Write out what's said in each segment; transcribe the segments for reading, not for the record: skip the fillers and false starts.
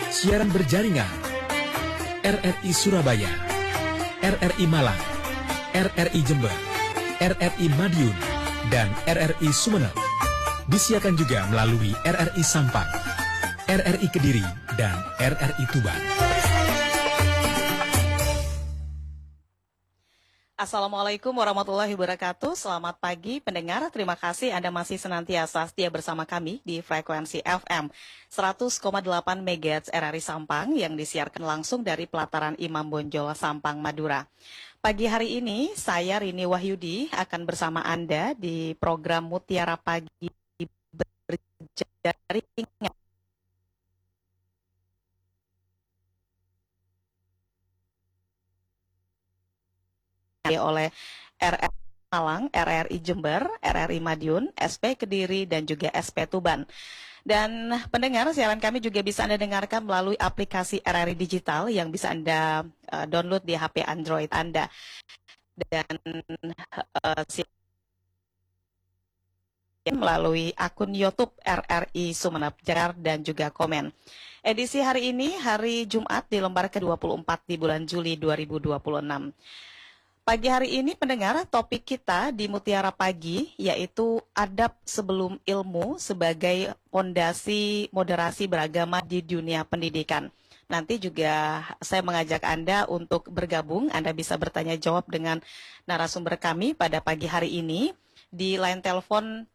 Siaran berjaringan RRI Surabaya, RRI Malang, RRI Jember, RRI Madiun, dan RRI Sumeneb. Disiarkan juga melalui RRI Sampang, RRI Kediri, dan RRI Tuban. Assalamualaikum warahmatullahi wabarakatuh. Selamat pagi pendengar. Terima kasih Anda masih senantiasa setia bersama kami di frekuensi FM 100,8 MHz RRI Sampang yang disiarkan langsung dari pelataran Imam Bonjol, Sampang, Madura. Pagi hari ini saya Rini Wahyudi akan bersama Anda di program Mutiara Pagi Berjaringan oleh RRI Malang, RRI Jember, RRI Madiun, SP Kediri, dan juga SP Tuban. Dan pendengar, siaran kami juga bisa Anda dengarkan melalui aplikasi RRI Digital yang bisa Anda download di HP Android Anda. Dan melalui akun YouTube RRI Sumeneb, dan juga komen. Edisi hari ini, hari Jumat di lembar ke-24 di bulan Juli 2026. Pagi hari ini pendengar, topik kita di Mutiara Pagi yaitu adab sebelum ilmu sebagai fondasi moderasi beragama di dunia pendidikan. Nanti juga saya mengajak Anda untuk bergabung. Anda bisa bertanya jawab dengan narasumber kami pada pagi hari ini di line telepon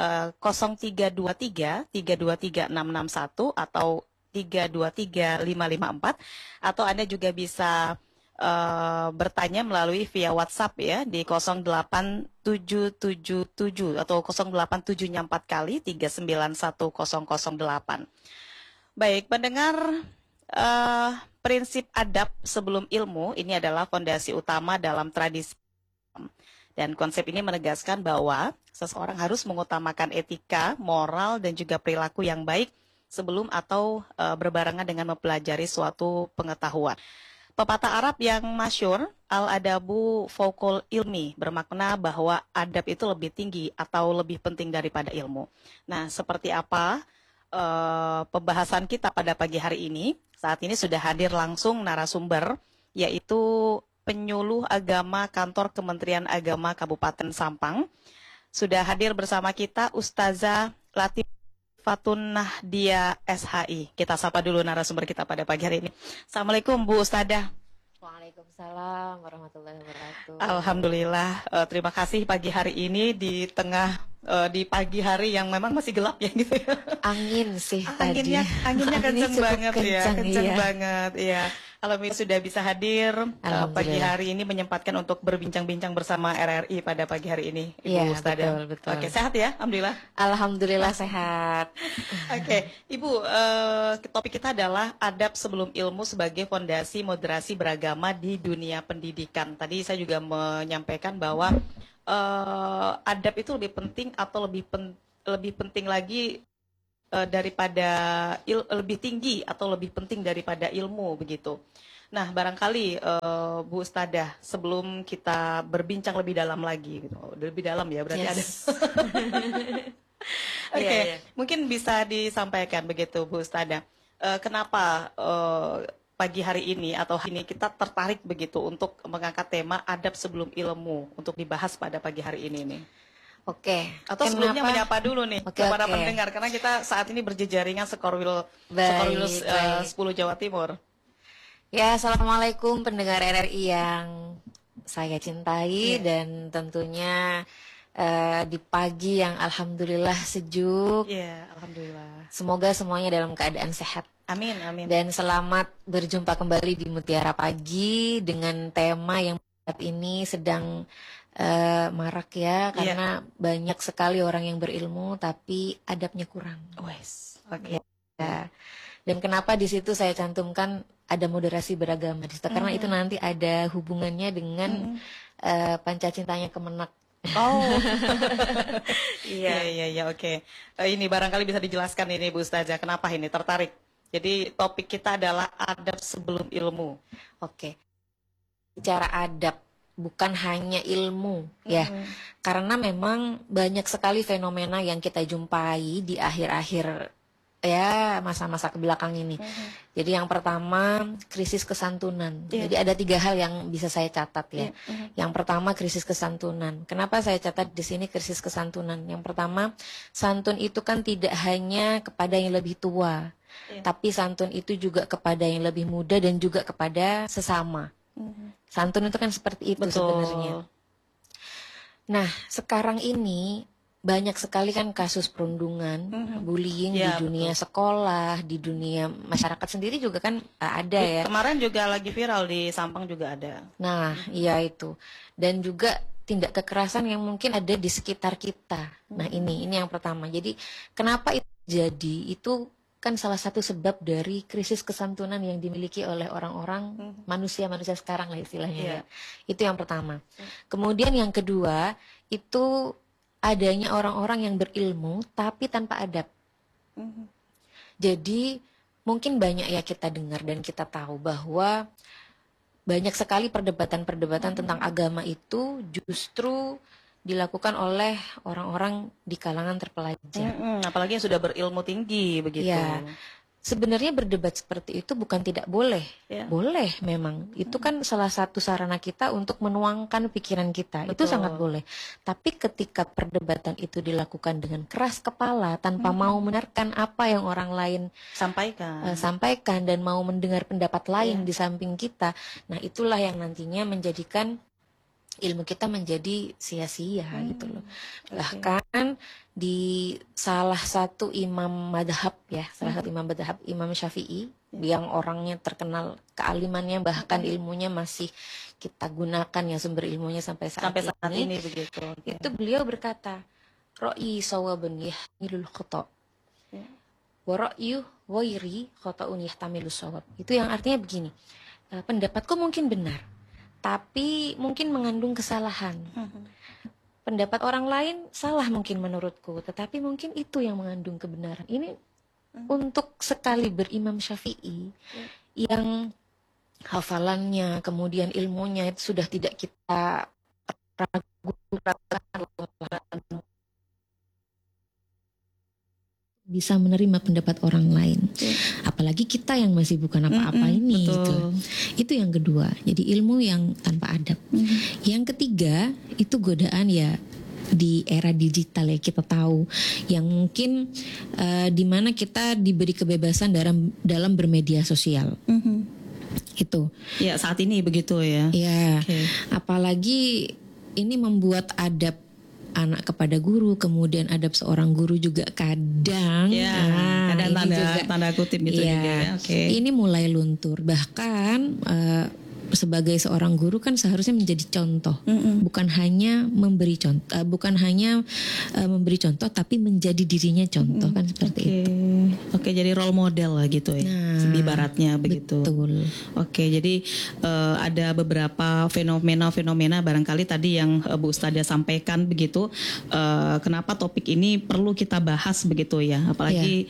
0323 323 661 atau 323 554, atau Anda juga bisa bertanya melalui via WhatsApp ya di 08777 atau 087-nya 4 kali 391-008. Baik pendengar, prinsip adab sebelum ilmu ini adalah fondasi utama dalam tradisi, dan konsep ini menegaskan bahwa seseorang harus mengutamakan etika, moral, dan juga perilaku yang baik sebelum atau berbarengan dengan mempelajari suatu pengetahuan. Pepatah Arab yang masyhur, al-adabu fauqul ilmi, bermakna bahwa adab itu lebih tinggi atau lebih penting daripada ilmu. Nah, seperti apa pembahasan kita pada pagi hari ini? Saat ini sudah hadir langsung narasumber, yaitu penyuluh agama kantor Kementerian Agama Kabupaten Sampang. Sudah hadir bersama kita Ustazah Latifatun Nahdia SHI. Kita sapa dulu narasumber kita pada pagi hari ini. Assalamualaikum Bu Ustazah. Waalaikumsalam warahmatullahi wabarakatuh. Alhamdulillah, terima kasih pagi hari ini di tengah di pagi hari yang memang masih gelap ya gitu ya. Angin sih Anginnya kenceng banget ya, kenceng iya. banget ya. Alhamdulillah sudah bisa hadir pagi hari ini, menyempatkan untuk berbincang-bincang bersama RRI pada pagi hari ini, Ibu Iya, Ustazah. betul. Oke, sehat ya? Alhamdulillah. Alhamdulillah sehat. Oke, Ibu, topik kita adalah adab sebelum ilmu sebagai fondasi moderasi beragama di dunia pendidikan. Tadi saya juga menyampaikan bahwa adab itu lebih penting atau lebih penting lagi daripada lebih tinggi atau lebih penting daripada ilmu begitu. Nah, barangkali Bu Ustazah, sebelum kita berbincang lebih dalam lagi gitu. Lebih dalam ya berarti ada. Oke, mungkin bisa disampaikan begitu Bu Ustazah. Kenapa pagi hari ini atau hari ini kita tertarik begitu untuk mengangkat tema adab sebelum ilmu untuk dibahas pada pagi hari ini nih? Oke. Atau sebelumnya menyapa dulu nih kepada pendengar, karena kita saat ini berjejaringan Sekorwil 10 Jawa Timur. Ya, assalamualaikum pendengar RRI yang saya cintai, dan tentunya di pagi yang alhamdulillah sejuk. Iya, alhamdulillah. Semoga semuanya dalam keadaan sehat. Amin, amin. Dan selamat berjumpa kembali di Mutiara Pagi dengan tema yang saat ini sedang marak ya, karena banyak sekali orang yang berilmu tapi adabnya kurang. Oke. Ya. Dan kenapa di situ saya cantumkan ada moderasi beragama di situ, karena itu nanti ada hubungannya dengan pancacintanya Kemenak. Oh, iya, oke. Ini barangkali bisa dijelaskan ini Bu Ustazah, kenapa ini tertarik? Jadi topik kita adalah adab sebelum ilmu. Oke. Bicara adab, bukan hanya ilmu ya, karena memang banyak sekali fenomena yang kita jumpai di akhir-akhir ya masa-masa kebelakang ini. Jadi yang pertama krisis kesantunan. Jadi ada 3 hal yang bisa saya catat ya. Yang pertama krisis kesantunan. Kenapa saya catat di sini krisis kesantunan? Yang pertama, santun itu kan tidak hanya kepada yang lebih tua, tapi santun itu juga kepada yang lebih muda dan juga kepada sesama. Santun itu kan seperti itu sebenarnya. Nah, sekarang ini banyak sekali kan kasus perundungan, bullying di dunia sekolah, di dunia masyarakat sendiri juga kan ada ya. Kemarin juga lagi viral di Sampang juga ada. Nah, iya itu. Dan juga tindak kekerasan yang mungkin ada di sekitar kita. Nah, ini yang pertama. Jadi, kenapa itu jadi? Itu kan salah satu sebab dari krisis kesantunan yang dimiliki oleh orang-orang manusia-manusia sekarang lah istilahnya ya. Itu yang pertama. Kemudian yang kedua, itu adanya orang-orang yang berilmu tapi tanpa adab. Jadi mungkin banyak ya kita dengar dan kita tahu bahwa banyak sekali perdebatan-perdebatan tentang agama itu justru dilakukan oleh orang-orang di kalangan terpelajar. Apalagi yang sudah berilmu tinggi begitu. Ya. Sebenarnya berdebat seperti itu bukan tidak boleh. Boleh memang. Itu kan salah satu sarana kita untuk menuangkan pikiran kita. Itu sangat boleh. Tapi ketika perdebatan itu dilakukan dengan keras kepala tanpa mau mendengarkan apa yang orang lain sampaikan dan mau mendengar pendapat lain di samping kita. Nah, itulah yang nantinya menjadikan ilmu kita menjadi sia-sia gitu loh. Bahkan di salah satu imam madhab ya, Imam Syafi'i yang orangnya terkenal kealimannya bahkan ilmunya masih kita gunakan ya sumber ilmunya sampai saat ini begitu. Itu beliau berkata, "Ra'yi sawabun yahmilul khata'. Wa ra'yu ghairi khata'un yahtamilus shawab." Itu yang artinya begini. Pendapatku mungkin benar, tapi mungkin mengandung kesalahan. Pendapat orang lain salah mungkin menurutku, tetapi mungkin itu yang mengandung kebenaran. Ini untuk sekali berimam Syafi'i yang hafalannya, kemudian ilmunya itu sudah tidak kita ragukan, bisa menerima pendapat orang lain. Apalagi kita yang masih bukan apa-apa ini gitu. Itu yang kedua. Jadi ilmu yang tanpa adab. Yang ketiga, itu godaan ya di era digital ya, kita tahu yang mungkin di mana kita diberi kebebasan dalam bermedia sosial. Itu. Ya, saat ini begitu ya. Ya. Apalagi ini membuat adab anak kepada guru, kemudian adab seorang guru juga kadang kadang tanda kutip gitu juga ya. Ini mulai luntur. Bahkan sebagai seorang guru kan seharusnya menjadi contoh, bukan hanya memberi contoh, memberi contoh, tapi menjadi dirinya contoh kan seperti itu. Oke, jadi role model lah gitu ya, ibaratnya begitu. Betul. Oke, jadi ada beberapa fenomena barangkali tadi yang Bu Ustadzah sampaikan begitu. Kenapa topik ini perlu kita bahas begitu ya? Apalagi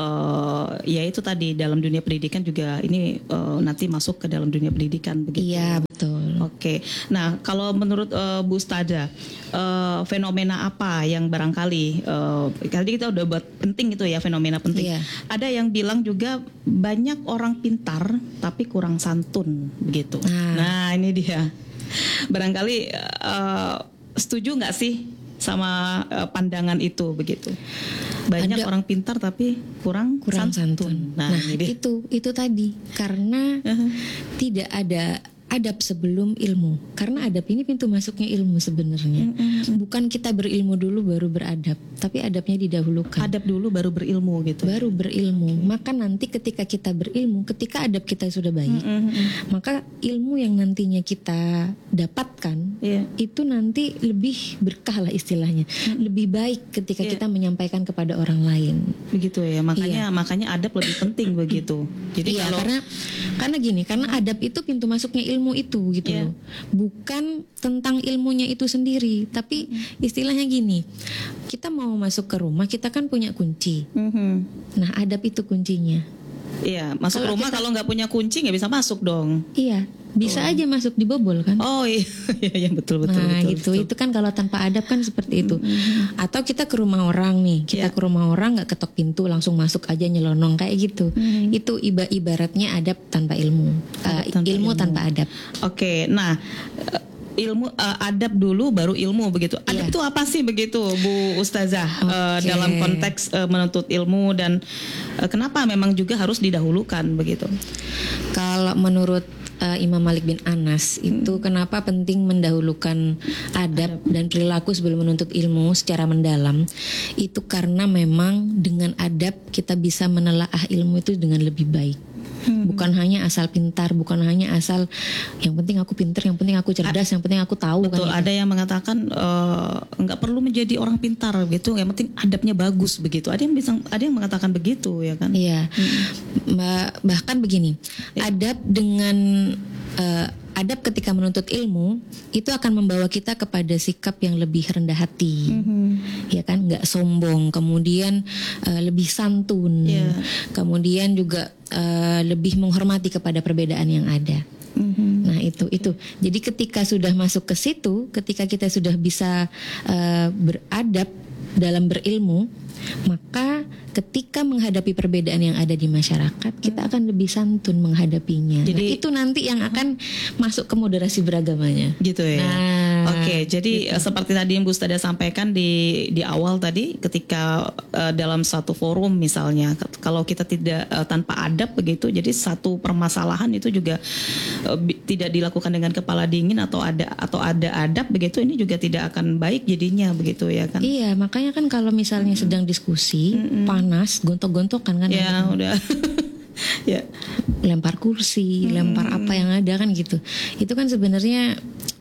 ya itu tadi dalam dunia pendidikan juga ini nanti masuk ke dalam dunia pendidikan. Begitu. Iya, betul. Oke. Nah, kalau menurut Bu Ustadzah, fenomena apa yang barangkali tadi kita udah buat penting itu ya, fenomena penting. Ada yang bilang juga banyak orang pintar tapi kurang santun begitu. Nah, ini dia. Barangkali setuju nggak sih sama pandangan itu begitu? Banyak orang pintar tapi kurang santun. Nah itu tadi karena tidak ada adab sebelum ilmu. Karena adab ini pintu masuknya ilmu sebenarnya. Bukan kita berilmu dulu baru beradab, tapi adabnya didahulukan. Adab dulu baru berilmu gitu. Baru berilmu. Maka nanti ketika kita berilmu, ketika adab kita sudah baik, maka ilmu yang nantinya kita dapatkan itu nanti lebih berkah lah istilahnya. Lebih baik ketika kita menyampaikan kepada orang lain. Begitu ya. Makanya adab lebih penting begitu. Jadi karena gini, karena adab itu pintu masuknya ilmu itu gitu loh. Bukan tentang ilmunya itu sendiri, tapi istilahnya gini. Kita mau masuk ke rumah, kita kan punya kunci. Nah, adab itu kuncinya. Iya, masuk rumah kalau nggak punya kunci nggak bisa masuk dong. Iya, Bisa aja masuk dibobol kan. Oh iya, iya betul. Nah betul. itu kan kalau tanpa adab kan seperti itu. Atau kita ke rumah orang nih, kita ke rumah orang nggak ketok pintu langsung masuk aja nyelonong kayak gitu. Itu ibaratnya adab tanpa ilmu, ilmu tanpa adab. Oke, nah ilmu adab dulu baru ilmu begitu. Adab itu apa sih begitu Bu Ustazah dalam konteks menuntut ilmu dan kenapa memang juga harus didahulukan begitu? Kalau menurut Imam Malik bin Anas itu kenapa penting mendahulukan adab dan perilaku sebelum menuntut ilmu secara mendalam, itu karena memang dengan adab kita bisa menelaah ilmu itu dengan lebih baik. Bukan hanya asal pintar, bukan hanya asal yang penting aku pintar, yang penting aku cerdas, yang penting aku tahu. Betul, kan, ada yang mengatakan nggak perlu menjadi orang pintar gitu, yang penting adabnya bagus begitu. Ada yang mengatakan begitu ya kan? Iya. Bahkan begini, adab dengan adab ketika menuntut ilmu itu akan membawa kita kepada sikap yang lebih rendah hati, ya kan, nggak sombong, kemudian lebih santun, kemudian juga lebih menghormati kepada perbedaan yang ada. Nah itu. Jadi ketika sudah masuk ke situ, ketika kita sudah bisa beradab dalam berilmu, maka ketika menghadapi perbedaan yang ada di masyarakat, kita akan lebih santun menghadapinya. Jadi nah, itu nanti yang akan masuk ke moderasi beragamanya. Gitu ya. Oke, jadi seperti tadi yang Bu Ustazah sampaikan di awal tadi, ketika dalam satu forum misalnya, kalau kita tidak tanpa adab begitu, jadi satu permasalahan itu juga tidak dilakukan dengan kepala dingin atau ada adab begitu, ini juga tidak akan baik jadinya begitu ya kan? Iya, makanya kan kalau misalnya sedang diskusi panas, gontok-gontokan kan? Ya udah. Ya. Lempar kursi, lempar apa yang ada kan gitu. Itu kan sebenarnya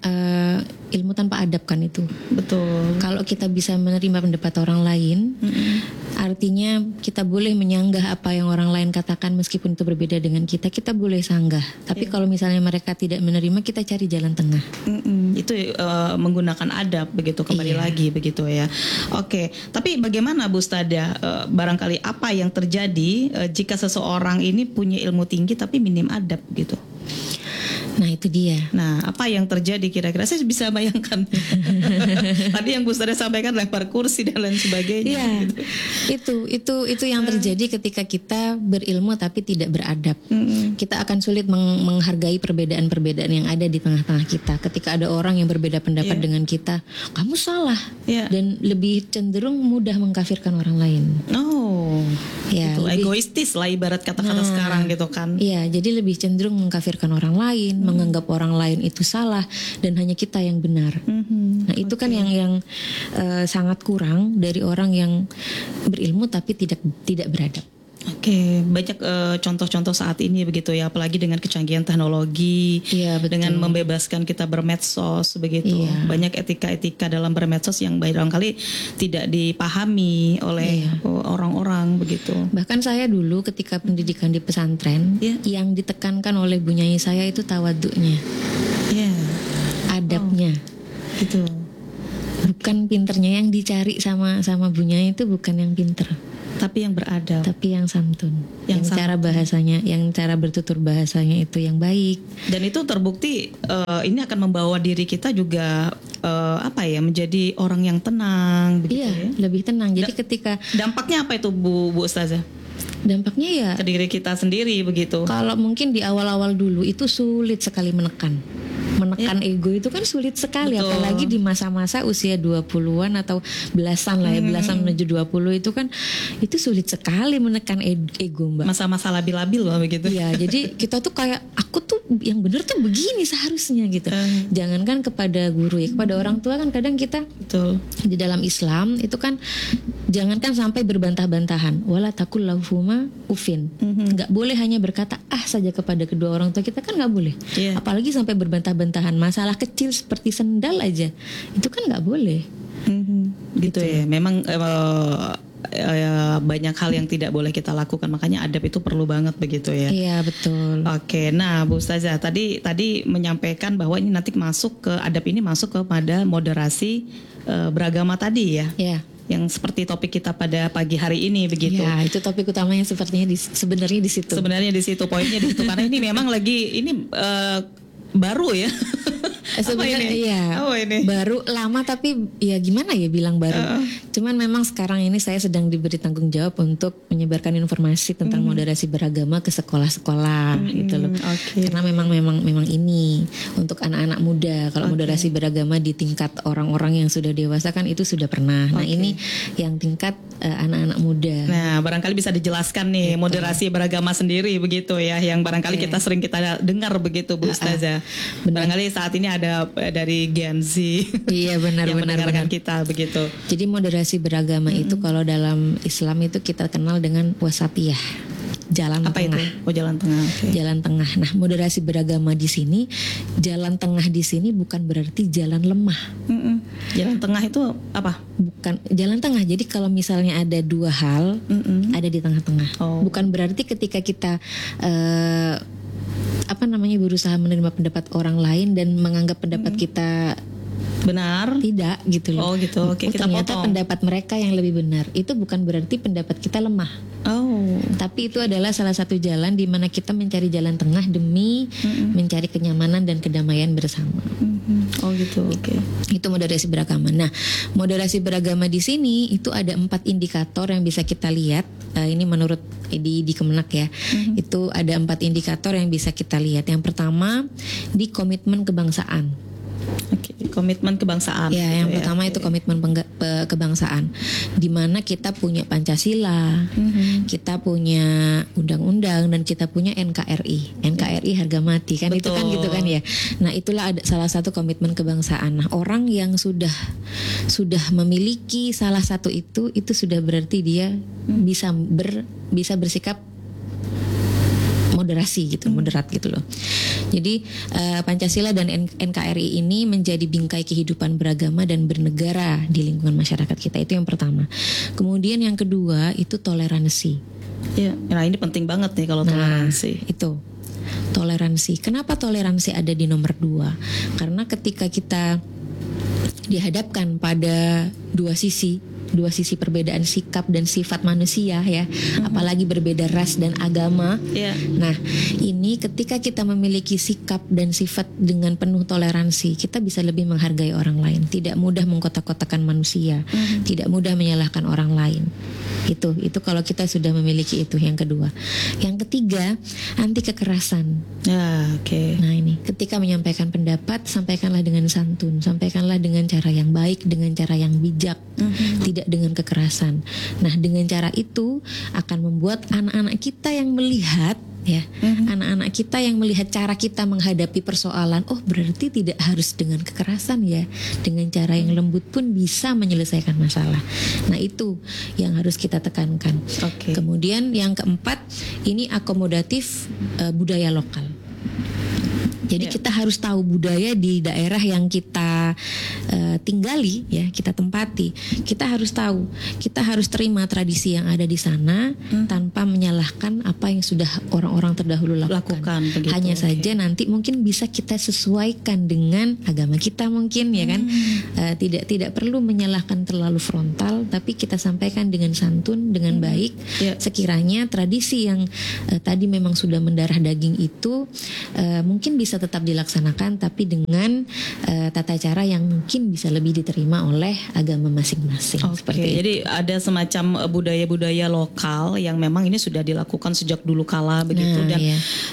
ilmu tanpa adab kan itu. Betul. Kalau kita bisa menerima pendapat orang lain, artinya kita boleh menyanggah apa yang orang lain katakan meskipun itu berbeda dengan kita boleh sanggah. Tapi kalau misalnya mereka tidak menerima, kita cari jalan tengah. Itu menggunakan adab begitu kembali lagi begitu ya. Oke, tapi bagaimana Bu Ustazah, barangkali apa yang terjadi jika seseorang ini punya ilmu tinggi tapi minim adab gitu? Nah itu dia. Nah apa yang terjadi kira-kira? Saya bisa bayangkan. Tadi yang Bu Ustazah sampaikan lempar kursi dan lain sebagainya. Iya, gitu. Itu yang terjadi ketika kita berilmu tapi tidak beradab. Kita akan sulit menghargai perbedaan-perbedaan yang ada di tengah-tengah kita. Ketika ada orang yang berbeda pendapat dengan kita, kamu salah, dan lebih cenderung mudah mengkafirkan orang lain. Oh, ya, itu egoistis lah ibarat kata-kata sekarang gitu kan. Iya, jadi lebih cenderung mengkafirkan orang lain, menganggap orang lain itu salah dan hanya kita yang benar. Nah itu kan yang sangat kurang dari orang yang berilmu tapi tidak beradab. Oke, banyak contoh-contoh saat ini begitu ya, apalagi dengan kecanggihan teknologi, dengan membebaskan kita bermedsos begitu. Banyak etika-etika dalam bermedsos yang barangkali tidak dipahami oleh orang-orang begitu. Bahkan saya dulu ketika pendidikan di pesantren, yang ditekankan oleh Bu Nyai saya itu tawaduknya, adabnya, gitu. Bukan pinternya yang dicari sama Bu Nyai itu, bukan yang pinter. Tapi yang beradab, tapi yang santun, yang cara bahasanya, yang cara bertutur bahasanya itu yang baik. Dan itu terbukti ini akan membawa diri kita juga menjadi orang yang tenang begitu. Lebih tenang. Jadi ketika dampaknya apa itu Bu Ustazah? Dampaknya ke diri kita sendiri begitu. Kalau mungkin di awal-awal dulu itu sulit sekali menekan ego itu kan sulit sekali. Betul. Apalagi di masa-masa usia 20-an atau belasan lah ya, belasan menuju 20 itu kan itu sulit sekali menekan ego, Mbak. Masa-masa labil-labil lah begitu. Iya, jadi kita tuh kayak aku tuh yang bener tuh begini seharusnya gitu. Jangankan kepada guru ya, kepada orang tua kan kadang kita di dalam Islam itu kan jangankan sampai berbantah-bantahan, wala taqul lahuma ufin. Enggak boleh hanya berkata saja kepada kedua orang tua kita, kan enggak boleh. Apalagi sampai berbantah-bantahan masalah kecil seperti sendal aja. Itu kan enggak boleh. Gitu ya. Memang banyak hal yang tidak boleh kita lakukan, makanya adab itu perlu banget begitu ya. Iya, betul. Oke, nah Bu Ustazah tadi menyampaikan bahwa ini nanti masuk ke adab, ini masuk kepada moderasi beragama tadi ya. Iya. Yang seperti topik kita pada pagi hari ini begitu. Ya, itu topik utamanya sebenarnya di situ. Sebenarnya di situ, poinnya di situ karena ini memang lagi ini baru ya. Sebenarnya iya, baru lama tapi ya gimana ya bilang baru. Cuman memang sekarang ini saya sedang diberi tanggung jawab untuk menyebarkan informasi tentang moderasi beragama ke sekolah-sekolah gitu loh. Karena memang ini untuk anak-anak muda. Kalau moderasi beragama di tingkat orang-orang yang sudah dewasa kan itu sudah pernah. Nah ini yang tingkat anak-anak muda. Nah barangkali bisa dijelaskan nih moderasi beragama sendiri begitu ya, yang barangkali kita sering kita dengar begitu Bu Ustazah. Barangkali saat ini ada dari Gen Z iya benar yang benar mendengarkan kita begitu. Jadi moderasi beragama itu kalau dalam Islam itu kita kenal dengan wasatiyah, jalan apa tengah. Itu? Oh jalan tengah. Jalan tengah. Nah moderasi beragama di sini, jalan tengah di sini bukan berarti jalan lemah. Jalan tengah itu apa? Bukan jalan tengah. Jadi kalau misalnya ada dua hal, ada di tengah-tengah. Bukan berarti ketika kita berusaha menerima pendapat orang lain dan menganggap pendapat kita benar, tidak gitu loh. Oh gitu. Oke, kita ternyata potong. pendapat mereka yang lebih benar. Itu bukan berarti pendapat kita lemah. Tapi itu adalah salah satu jalan di mana kita mencari jalan tengah demi mencari kenyamanan dan kedamaian bersama. Oh gitu. Oke. Itu moderasi beragama. Nah, moderasi beragama di sini itu ada 4 indikator yang bisa kita lihat. Ini menurut di Kemenak ya. Itu ada 4 indikator yang bisa kita lihat. Yang pertama di komitmen kebangsaan. Komitmen kebangsaan. Ya, yang pertama itu komitmen kebangsaan, di mana kita punya Pancasila, kita punya undang-undang dan kita punya NKRI harga mati kan. Betul. Itu kan gitu kan ya. Nah itulah ada salah satu komitmen kebangsaan. Nah orang yang sudah memiliki salah satu itu sudah berarti dia bisa bersikap moderasi gitu, moderat gitu loh. Jadi Pancasila dan NKRI ini menjadi bingkai kehidupan beragama dan bernegara di lingkungan masyarakat kita. Itu yang pertama. Kemudian yang kedua itu toleransi. Ya, nah ini penting banget nih kalau toleransi. Itu toleransi. Kenapa toleransi ada di nomor 2? Karena ketika kita dihadapkan pada dua sisi perbedaan sikap dan sifat manusia ya, apalagi berbeda ras dan agama. Nah, ini ketika kita memiliki sikap dan sifat dengan penuh toleransi, kita bisa lebih menghargai orang lain, tidak mudah mengkotak-kotakan manusia, tidak mudah menyalahkan orang lain. Itu kalau kita sudah memiliki itu. Yang kedua. Yang ketiga, anti kekerasan. Nah, ini ketika menyampaikan pendapat, sampaikanlah dengan santun, sampaikanlah dengan cara yang baik, dengan cara yang bijak, tidak dengan kekerasan. Nah, dengan cara itu akan membuat anak-anak kita yang melihat ya, anak-anak kita yang melihat cara kita menghadapi persoalan, oh berarti tidak harus dengan kekerasan ya, dengan cara yang lembut pun bisa menyelesaikan masalah. Nah itu yang harus kita tekankan. Kemudian yang keempat, ini akomodatif budaya lokal. Jadi kita harus tahu budaya di daerah yang kita tinggali ya, kita tempati. Kita harus tahu, kita harus terima tradisi yang ada di sana tanpa menyalahkan apa yang sudah orang-orang terdahulu lakukan. Begitu, hanya saja nanti mungkin bisa kita sesuaikan dengan agama kita mungkin ya kan. Tidak perlu menyalahkan terlalu frontal, tapi kita sampaikan dengan santun, dengan baik. Sekiranya tradisi yang tadi memang sudah mendarah daging itu mungkin bisa tetap dilaksanakan, tapi dengan tata cara yang mungkin bisa lebih diterima oleh agama masing-masing. Jadi ada semacam budaya-budaya lokal yang memang ini sudah dilakukan sejak dulu kala begitu, dan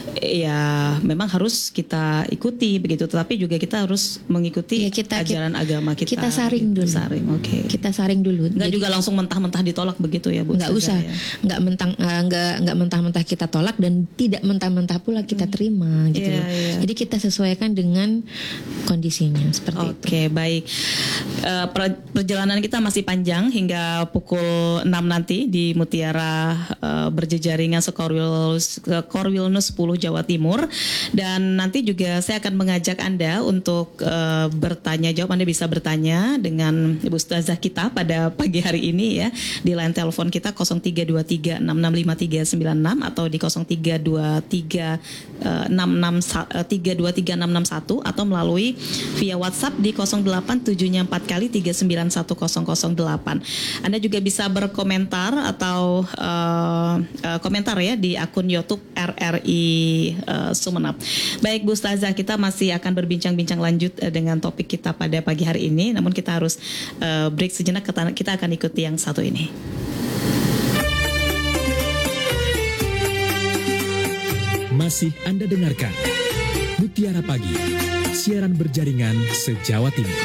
ya memang harus kita ikuti begitu. Tetapi juga kita harus mengikuti ajaran agama kita. Kita saring dulu. Kita saring dulu. Nggak juga langsung mentah-mentah ditolak begitu ya Bu? Nggak usah. Ya. Nggak mentah-mentah kita tolak dan tidak mentah-mentah pula kita terima gitu loh. Jadi kita sesuaikan dengan kondisinya seperti itu. Baik. Perjalanan kita masih panjang hingga pukul 6 nanti di Mutiara berjejaringan Korwil-Nus 10 Jawa Timur, dan nanti juga saya akan mengajak Anda untuk bertanya jawab. Anda bisa bertanya dengan Ibu Ustazah kita pada pagi hari ini ya, di line telepon kita 0323 665396 atau di 0323 661 atau melalui via WhatsApp di di 087-nya 4 kali 3910008. Anda juga bisa berkomentar atau komentar ya di akun YouTube RRI Sumeneb. Baik Bu Ustazah, kita masih akan berbincang-bincang lanjut dengan topik kita pada pagi hari ini. Namun kita harus break sejenak, kita akan ikuti yang satu ini. Masih Anda dengarkan Mutiara Pagi, siaran berjaringan se-Jawa Timur.